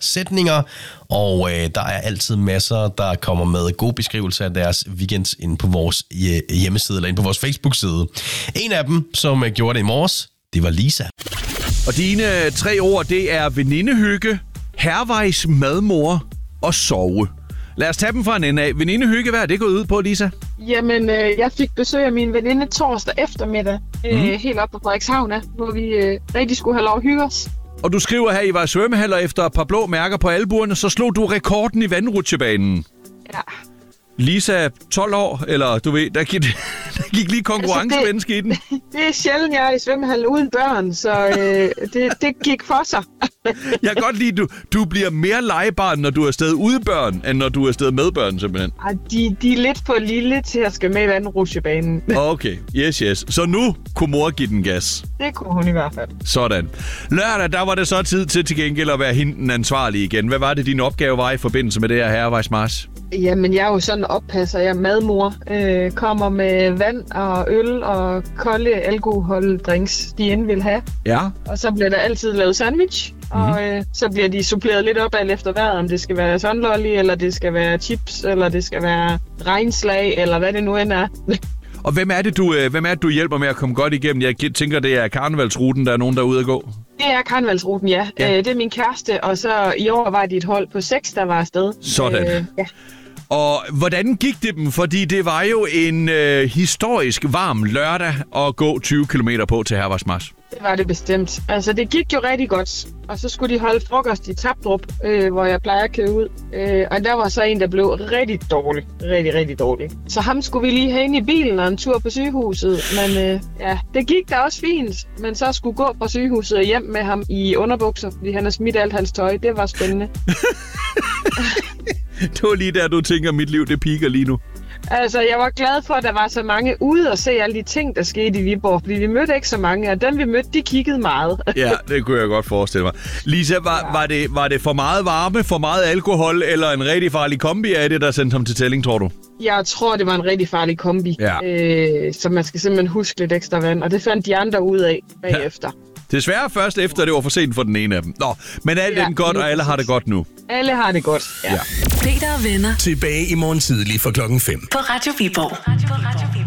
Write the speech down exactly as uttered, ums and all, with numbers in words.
sætninger, og øh, der er altid masser, der kommer med gode beskrivelser af deres weekend inde på vores øh, hjemmeside, eller inde på vores Facebook-side. En af dem, som øh, gjorde det i morges, det var Lisa. Og dine tre ord, det er venindehygge, hervejs madmor og sove. Lad os tage dem fra en ende af. Venindehygge, hvad er det gået ud på, Lisa? Jamen, øh, jeg fik besøg af min veninde torsdag eftermiddag, øh, mm. helt op på Frederikshavn, hvor vi øh, rigtig skulle have lov at hygge os. Og du skriver her, I var svømmehaller efter et par blå mærker på albuerne, så slog du rekorden i vandrutsjebanen. Ja. Lisa, tolv år, eller du ved, der gik, der gik lige konkurrencemenneske altså, i den. Det er sjældent, jeg er i svømmehallen uden børn, så øh, det, det gik for sig. Jeg kan godt lide, at du, du bliver mere legebarn, når du er afsted ude børn, end når du er afsted med børn, simpelthen. Ej, de, de er lidt for lille til at skal med i vandrutsjebanen. Okay, yes, yes. Så nu kunne mor give den gas. Det kunne hun i hvert fald. Sådan. Lørdag, der var det så tid til til gengæld at være hende ansvarlig igen. Hvad var det, din opgave var i forbindelse med det her herrevejsmarch? Jamen, jeg er jo sådan oppasser. Jeg er madmor. Øh, kommer med vand og øl og kolde alkoholdrinks, de end vil have. Ja. Og så bliver der altid lavet sandwich. Mm-hmm. Og øh, så bliver de suppleret lidt op alt efter vejret, om det skal være sunlolly, eller det skal være chips, eller det skal være regnslag, eller hvad det nu end er. Og hvem er det, du, hvem er det, du hjælper med at komme godt igennem? Jeg tænker, det er karnevalsruten, der er nogen, der er ude at gå. Det er karnevalsruten, ja. ja. Øh, det er min kæreste, og så i år var de et hold på seks, der var afsted. Sådan. Øh, ja. Og hvordan gik det dem? Fordi det var jo en øh, historisk varm lørdag at gå tyve kilometer på til herrevejsmarch. Det var det bestemt. Altså, det gik jo rigtig godt. Og så skulle de holde frokost i Tapdrup, øh, hvor jeg plejer at køre ud. Øh, og der var så en, der blev rigtig dårlig. Rigtig, rigtig dårlig. Så ham skulle vi lige have ind i bilen og en tur på sygehuset. Men øh, ja, det gik da også fint. Men så skulle gå fra sygehuset og hjem med ham i underbukser, fordi han har smidt alt hans tøj. Det var spændende. Det var lige der, du tænker, mit liv det piker lige nu. Altså, jeg var glad for, at der var så mange ude og se alle de ting, der skete i Viborg, fordi vi mødte ikke så mange, og dem vi mødte, de kiggede meget. Ja, det kunne jeg godt forestille mig. Lisa, var, ja. var, det, var det for meget varme, for meget alkohol, eller en rigtig farlig kombi af det, der sendte ham til tælling, tror du? Jeg tror, det var en rigtig farlig kombi, ja. øh, så man skal simpelthen huske lidt ekstra vand, og det fandt de andre ud af bagefter. Ja. Desværre først efter, det var for sent for den ene af dem. Nå, men alt ja, er godt, og alle har det godt nu. Alle har det godt, ja. ja. Peter og venner. Tilbage i morgen tidlig for klokken fem. På Radio Viborg.